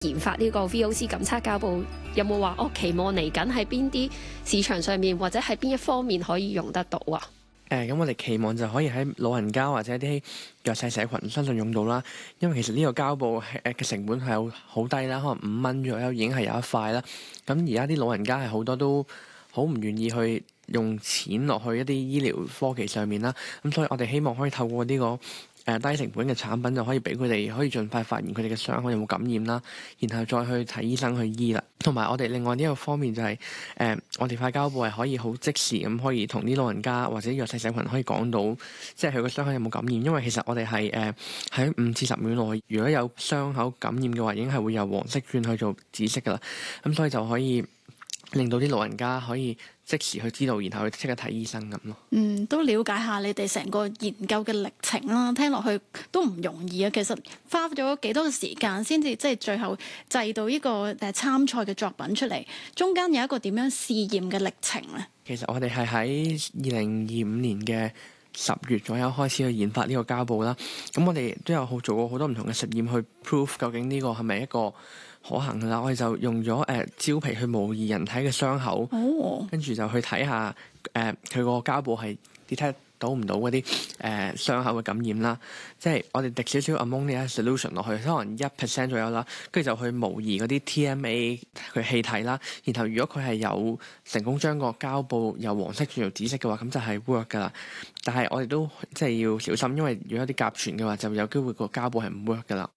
研發呢個 VOC 感測膠布，有冇話期望嚟緊喺邊啲市場上面，或者喺邊一方面可以用得到啊？ 咁我哋期望就可以喺老人家或者啲弱勢社群身上用到啦。因為其實呢個膠布嘅成本係好低啦，可能5蚊左右已經係有一塊啦。咁而家啲老人家係好多都好唔願意去用錢落去一啲醫療科技上面啦。咁所以我哋希望可以透過呢個低成本嘅產品，就可以俾佢哋可以盡快發現佢哋嘅傷口有冇感染啦，然後再去睇醫生去醫啦。同埋我哋另外呢一個方面就係我哋塊膠布係可以好即時咁可以同啲老人家或者弱勢社群可以講到，即係佢個傷口有冇感染。因為其實我哋係喺5至10秒內，如果有傷口感染嘅話，已經係會由黃色轉去做紫色噶啦。咁所以就可以令到啲老人家可以即時去知道，然後去即刻睇醫生咁咯。 都了解下你哋成個研究嘅歷程啦，聽落去都唔容易啊。其實花咗幾多嘅時間先至即係最後製到呢個參賽嘅作品出嚟，中間有一個點樣試驗嘅歷程咧？ 其實我哋係喺2025年嘅10月左右開始去研發呢個膠布啦。咁我哋都有做過好多唔同嘅實驗去 prove 究竟呢個係咪一個可行噶啦。我哋就用咗蕉皮去模擬人體嘅傷口，跟住就去睇下佢個膠布係 detect 到唔到嗰啲傷口嘅感染啦。即係我哋滴少少 ammonia solution 落去，可能1% 左右啦，跟住就去模擬嗰啲 TMA 佢氣體啦。然後如果佢係有成功將個膠布由黃色轉做紫色嘅話，咁就係 work 噶啦。但係我哋都即係要小心，因為如果有啲甲醛嘅話，就有機會個膠布係唔 work 噶啦。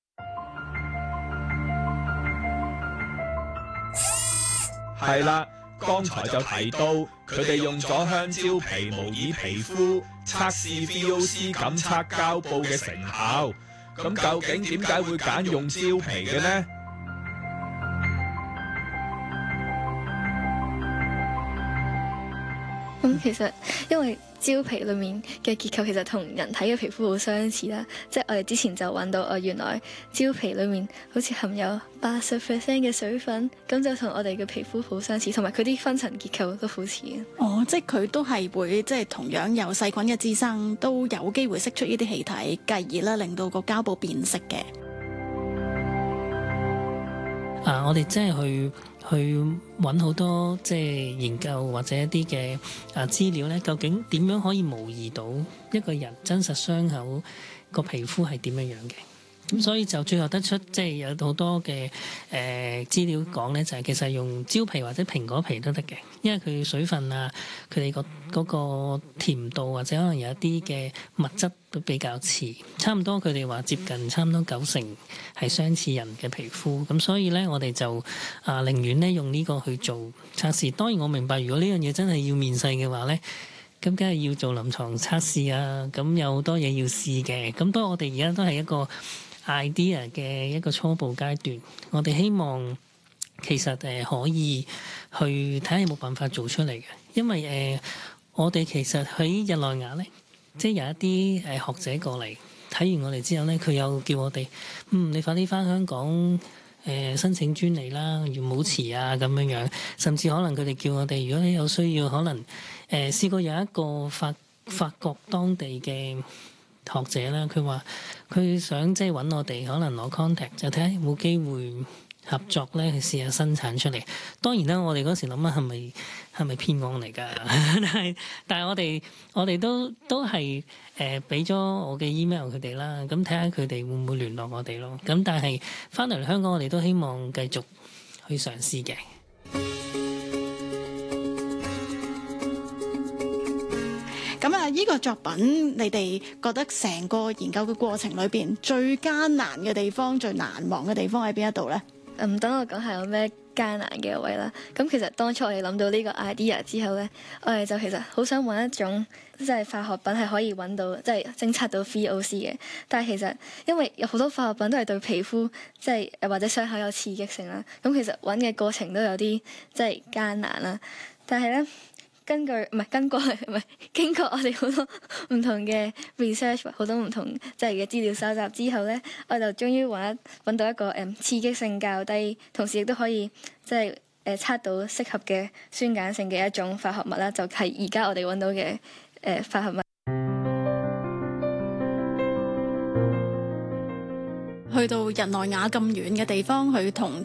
係啦，剛才就提到佢哋用咗香蕉皮模擬皮膚測試 VOC 感測膠布嘅成效。咁究竟點解會揀用蕉皮嘅呢？ 其實因為蕉皮裏面嘅結構其實同人體嘅皮膚好相似啦，即係我哋之前就揾到原來蕉皮裏面好似含有80% 嘅水分，咁就同我哋嘅皮膚好相似，同埋佢啲分層結構都好似。 即係佢都係會即係同樣有細菌嘅滋生，都有機會釋出呢啲氣體，繼而咧令到個膠布變色嘅。 我哋真係去揾好多即係研究或者一啲嘅資料咧，究竟點樣可以模擬到一個人真實傷口個皮膚係點樣樣嘅？咁所以就最後得出即係有好多嘅資料講咧，就係其實用蕉皮或者蘋果皮都得嘅，因為佢水分啊，佢哋嗰個甜度或者可能有一啲嘅物質都比較似，差唔多佢哋話接近差唔多90%係相似人嘅皮膚，咁所以咧我哋就寧願咧用呢個去做測試。當然我明白，如果呢樣嘢真係要面世嘅話咧，咁梗係要做臨床測試啊，咁有好多嘢要試嘅。咁當我哋而家都係一個idea 嘅一個初步階段，我哋希望其實可以去睇下有冇辦法做出嚟嘅，因為我哋其實喺日內瓦咧，即係有一啲學者過嚟睇完我哋之後咧，佢又叫我哋你快啲返香港申請專利啦，要冇遲啊咁樣樣，甚至可能佢哋叫我哋，如果你有需要，可能試過有一個法國當地嘅學者啦，佢話佢想即係揾我哋，可能攞 contact 就睇下有冇機會合作咧，去試下生產出嚟。當然啦，我哋嗰時諗下係咪騙案嚟㗎？但係我哋都係俾咗我嘅 email 佢哋啦，咁睇下佢哋會唔會聯絡我哋咯。咁但係翻嚟香港，我哋都希望繼續去嘗試嘅。 咁呢個作品你哋覺得成個研究嘅過程裏邊最艱難嘅地方、最難忘嘅地方喺邊一度呢？ 等我講下有咩艱難嘅位啦。咁其實當初我哋諗到呢個 idea 之後呢，我哋就其實好想揾一種即係化學品係可以揾到即係偵測到 VOC 嘅。但係其實因為有好多化學品都係對皮膚即係或者傷口有刺激性啦，咁其實揾嘅過程都有啲即係艱難啦。但係呢，經過我哋好多唔同嘅 research， 好多唔同即係嘅資料搜集之後呢，我就終於揾到一個刺激性較低，同時亦都可以即係測到適合嘅酸鹼性嘅一種化學物啦，就係而家我哋揾到嘅化學物。 去去到日內瓦咁遠嘅地方去同